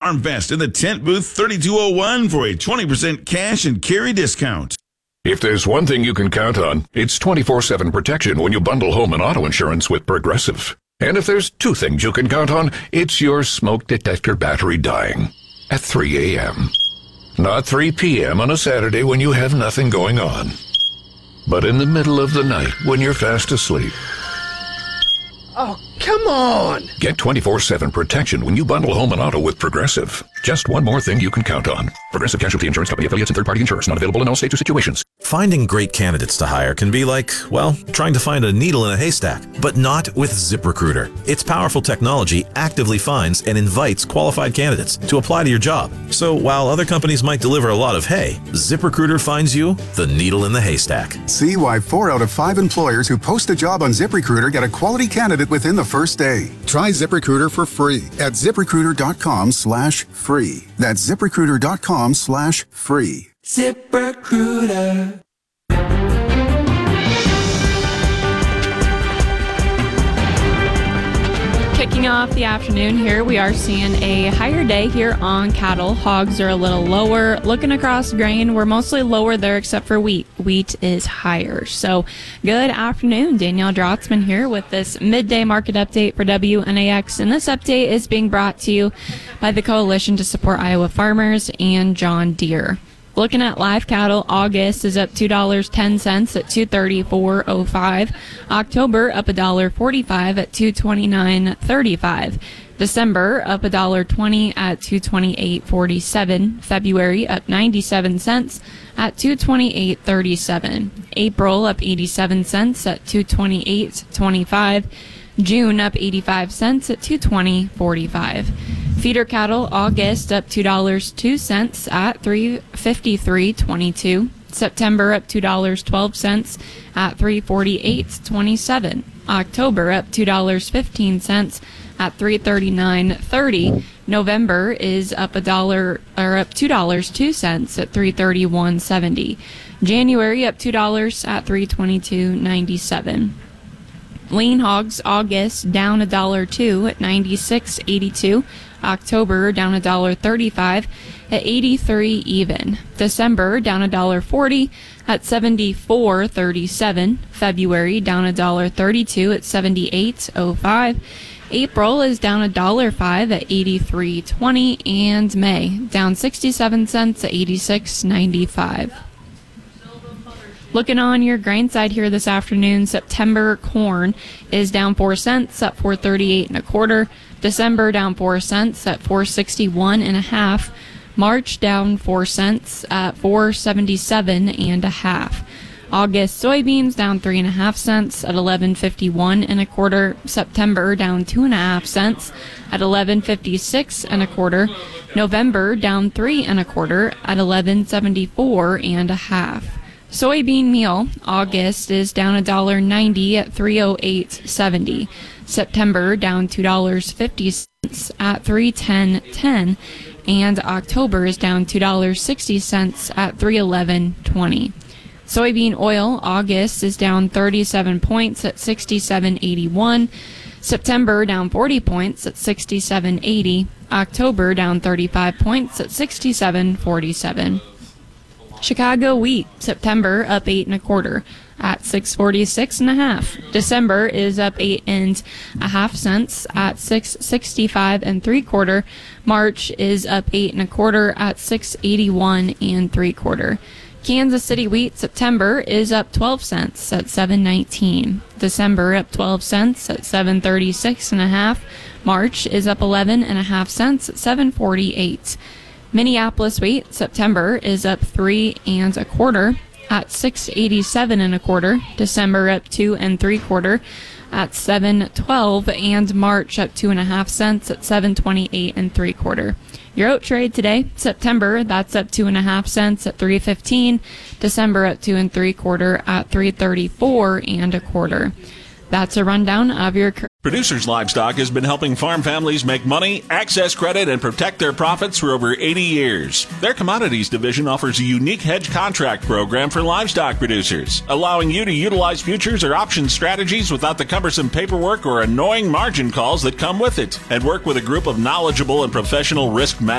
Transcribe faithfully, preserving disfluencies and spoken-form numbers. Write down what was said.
FarmFest in the tent booth thirty-two oh one for a twenty percent cash and carry discount. If there's one thing you can count on, it's twenty-four seven protection when you bundle home and auto insurance with Progressive. And if there's two things you can count on, it's your smoke detector battery dying at three a.m. Not three p.m. on a Saturday when you have nothing going on, but in the middle of the night when you're fast asleep. Oh, come on! Get twenty-four seven protection when you bundle home and auto with Progressive. Just one more thing you can count on. Progressive Casualty Insurance Company affiliates and third-party insurers not available in all states or situations. Finding great candidates to hire can be like, well, trying to find a needle in a haystack, but not with ZipRecruiter. Its powerful technology actively finds and invites qualified candidates to apply to your job. So while other companies might deliver a lot of hay, ZipRecruiter finds you the needle in the haystack. See why four out of five employers who post a job on ZipRecruiter get a quality candidate within the first day. Try ZipRecruiter for free at ZipRecruiter.com slash free. That's ZipRecruiter.com slash free. ZipRecruiter. Kicking off the afternoon here, we are seeing a higher day here on cattle. Hogs are a little lower. Looking across grain, we're mostly lower there except for wheat. Wheat is higher. So good afternoon. Danielle Drotzman here with this midday market update for W N A X. And this update is being brought to you by the Coalition to Support Iowa Farmers and John Deere. Looking at live cattle, August is up two dollars and ten cents at two thirty-four oh five. October up one dollar and forty-five cents at two twenty-nine thirty-five. December up one dollar and twenty cents at two twenty-eight forty-seven. February up ninety-seven cents at two twenty-eight thirty-seven. April up eighty-seven cents at two twenty-eight twenty-five. June up eighty-five cents at two twenty forty-five. Feeder cattle, August up two dollars and two cents at three fifty-three twenty-two. September up two dollars and twelve cents at three forty-eight twenty-seven. October up two dollars and fifteen cents at three thirty-nine thirty. November is up a dollar or up two dollars and two cents at three thirty-one seventy. January up two dollars at three twenty-two ninety-seven. Lean hogs, August down a dollar two at ninety-six eighty-two. October down a dollar thirty-five at eighty-three even. December down a dollar forty at seventy-four thirty-seven. February down a dollar thirty-two at seventy-eight oh five. April is down a dollar five at eighty-three twenty, and May down sixty-seven cents at eighty-six ninety-five. Looking on your grain side here this afternoon, September corn is down four cents at four thirty-eight and a quarter. December down four cents at four sixty-one and a half. March down four cents at four seventy-seven and a half. August soybeans down three and a half cents at eleven fifty-one and a quarter. September down two and a half cents at eleven fifty-six and a quarter. November down three and a quarter at eleven seventy-four and a half. Soybean meal, August is down one dollar and ninety cents at three oh eight seventy. September down two dollars and fifty cents at three ten ten. And October is down two dollars and sixty cents at three eleven twenty. Soybean oil, August is down thirty-seven points at sixty-seven eighty-one. September down forty points at sixty-seven eighty. October down thirty-five points at sixty-seven forty-seven. Chicago wheat, September up eight and a quarter at six forty-six and a half. December is up eight and a half cents at six sixty-five and three quarter. March is up eight and a quarter at six eighty-one and three quarter. Kansas City wheat, September is up twelve cents at seven nineteen. December up twelve cents at seven thirty-six and a half. March is up eleven and a half cents at seven forty-eight. Minneapolis wheat, September is up three and a quarter at six eighty-seven and a quarter. December up two and three quarter at seven twelve, and March up two and a half cents at seven twenty-eight and three quarter. Your oat trade today, September, that's up two and a half cents at three fifteen. December up two and three quarter at three thirty-four and a quarter. That's a rundown of your. Producers Livestock has been helping farm families make money, access credit, and protect their profits for over eighty years. Their commodities division offers a unique hedge contract program for livestock producers, allowing you to utilize futures or option strategies without the cumbersome paperwork or annoying margin calls that come with it, and work with a group of knowledgeable and professional risk managers